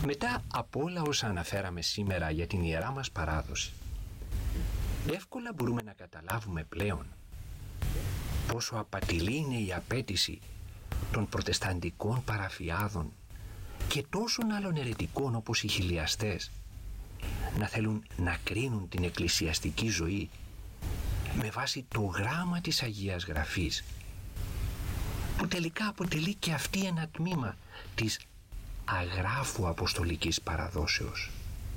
Μετά από όλα όσα αναφέραμε σήμερα για την ιερά μας παράδοση, εύκολα μπορούμε να καταλάβουμε πλέον πόσο απατηλή είναι η απέτηση των προτεσταντικών παραφιάδων και τόσων άλλων αιρετικών όπως οι χιλιαστές να θέλουν να κρίνουν την εκκλησιαστική ζωή με βάση το γράμμα της Αγίας Γραφής, που τελικά αποτελεί και αυτή ένα τμήμα της αγράφου αποστολικής παραδόσεως.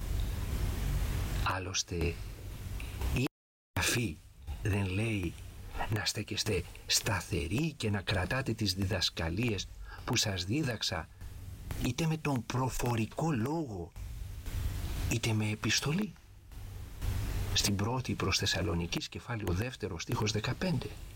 Άλλωστε η Γραφή δεν λέει να στέκεστε σταθεροί και να κρατάτε τις διδασκαλίες που σας δίδαξα είτε με τον προφορικό λόγο είτε με επιστολή? Στην πρώτη προς Θεσσαλονικής κεφάλαιο 2 στίχος 15,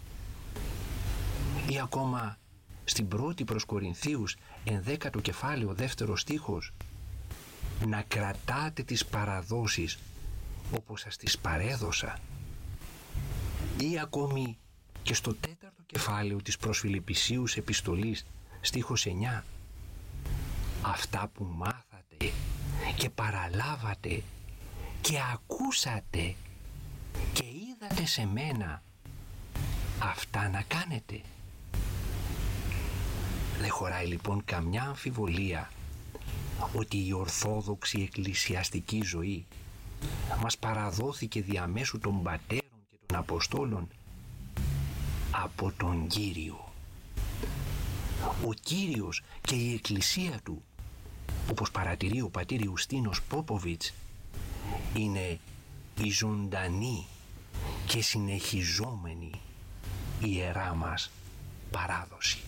ή ακόμα στην πρώτη προς Κορινθίους 11ο κεφάλαιο 2 στίχος, να κρατάτε τις παραδόσεις όπως σας τις παρέδωσα, ή ακόμη και στο 4ο κεφάλαιο της προς Φιλιππισίους επιστολής στίχος 9, αυτά που μάθατε και παραλάβατε και ακούσατε και είδατε σε μένα, αυτά να κάνετε. Δεν χωράει λοιπόν καμιά αμφιβολία ότι η ορθόδοξη εκκλησιαστική ζωή μας παραδόθηκε διαμέσου των πατέρων και των Αποστόλων από τον Κύριο. Ο Κύριος και η Εκκλησία Του, όπως παρατηρεί ο πατήρ Ιουστίνος Πόποβιτς, είναι η ζωντανή και συνεχιζόμενη ιερά μας παράδοση.